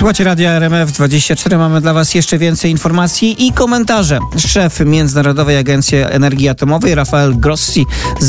Słuchajcie Radia RMF24, mamy dla Was jeszcze więcej informacji i komentarze. Szef Międzynarodowej Agencji Energii Atomowej Rafael Grossi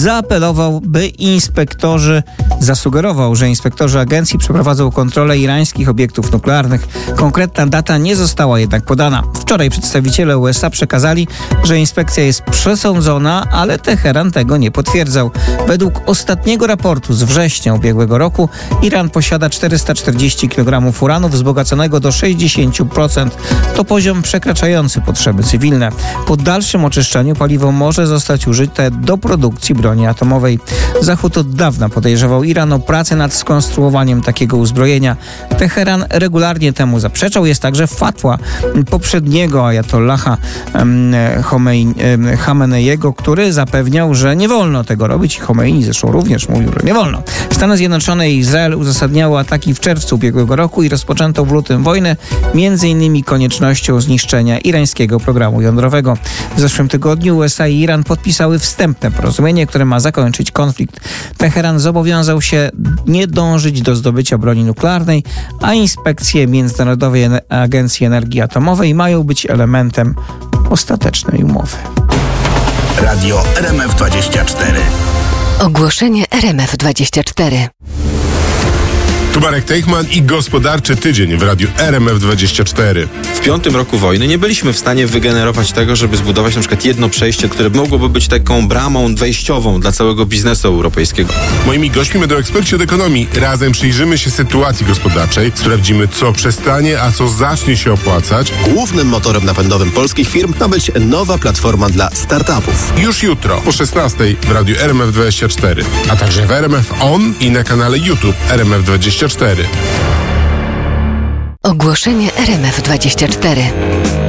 zasugerował, że inspektorzy agencji przeprowadzą kontrolę irańskich obiektów nuklearnych. Konkretna data nie została jednak podana. Wczoraj przedstawiciele USA przekazali, że inspekcja jest przesądzona, ale Teheran tego nie potwierdzał. Według ostatniego raportu z września ubiegłego roku Iran posiada 440 kg uranu wzbogaconego do 60%. To poziom przekraczający potrzeby cywilne. Po dalszym oczyszczaniu paliwo może zostać użyte do produkcji broni atomowej. Zachód od dawna podejrzewał Iran o pracę nad skonstruowaniem takiego uzbrojenia. Teheran regularnie temu zaprzeczał. Jest także fatwa poprzedniego ajatollaha Chameneiego, który zapewniał, że nie wolno tego robić. Chomeini zresztą również mówił, że nie wolno. Stany Zjednoczone i Izrael uzasadniały ataki w czerwcu ubiegłego roku i rozpoczęto w lutym wojnę, m.in. koniecznością zniszczenia irańskiego programu jądrowego. W zeszłym tygodniu USA i Iran podpisały wstępne porozumienie, które ma zakończyć konflikt. Teheran zobowiązał się nie dążyć do zdobycia broni nuklearnej, a inspekcje Międzynarodowej Agencji Energii Atomowej mają być elementem ostatecznej umowy. Radio RMF24. Ogłoszenie RMF24. Tu Marek Teichman i gospodarczy tydzień w radiu RMF24. W 5. roku wojny nie byliśmy w stanie wygenerować tego, żeby zbudować na przykład jedno przejście, które mogłoby być taką bramą wejściową dla całego biznesu europejskiego. Moimi gośćmi będą eksperci od ekonomii. Razem przyjrzymy się sytuacji gospodarczej, sprawdzimy, co przestanie, a co zacznie się opłacać. Głównym motorem napędowym polskich firm ma być nowa platforma dla startupów. Już jutro po 16:00 w radiu RMF24, a także w RMF On i na kanale YouTube RMF24. Ogłoszenie RMF24.